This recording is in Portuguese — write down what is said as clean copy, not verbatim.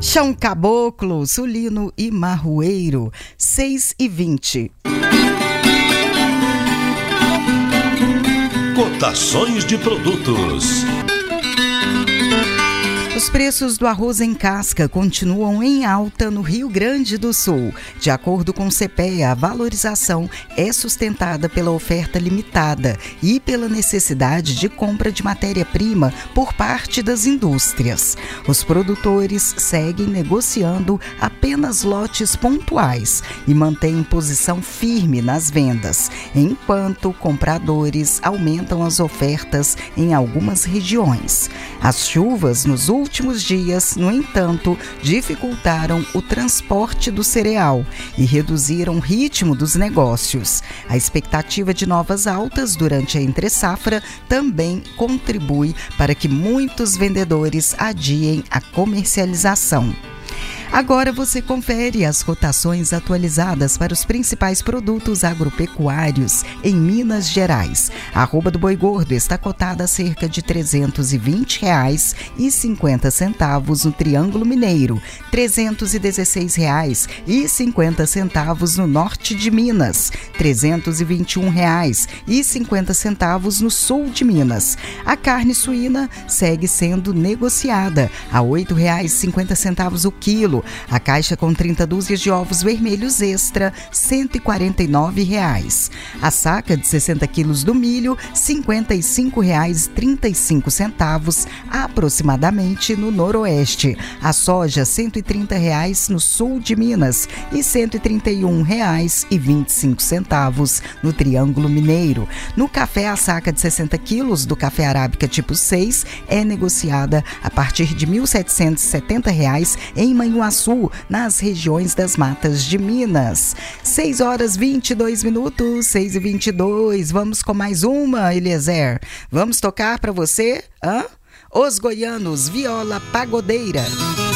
Chão Caboclo, Sulino e Marroeiro, 6h20. Cotações de produtos. Os preços do arroz em casca continuam em alta no Rio Grande do Sul. De acordo com o CPEA, a valorização é sustentada pela oferta limitada e pela necessidade de compra de matéria-prima por parte das indústrias. Os produtores seguem negociando apenas lotes pontuais e mantêm posição firme nas vendas, enquanto compradores aumentam as ofertas em algumas regiões. As chuvas nos últimos dias, no entanto, dificultaram o transporte do cereal e reduziram o ritmo dos negócios. A expectativa de novas altas durante a entre-safra também contribui para que muitos vendedores adiem a comercialização. Agora você confere as cotações atualizadas para os principais produtos agropecuários em Minas Gerais. A arroba do boi gordo está cotada a cerca de R$ 320,50 no Triângulo Mineiro, R$ 316,50 no norte de Minas, R$ 321,50 no sul de Minas. A carne suína segue sendo negociada a R$ 8,50 o quilo. A caixa com 30 dúzias de ovos vermelhos extra, R$ 149,00. A saca de 60 quilos do milho, R$ 55,35 aproximadamente no noroeste. A soja, R$ 130,00 no sul de Minas e R$ 131,25 no Triângulo Mineiro. No café, a saca de 60 quilos do café arábica tipo 6 é negociada a partir de R$ 1.770 em Manhuaçu, nas regiões das Matas de Minas. 6h22, 6h22. Vamos com mais uma, Eliezer. Vamos tocar para você? Os Goianos, Viola Pagodeira.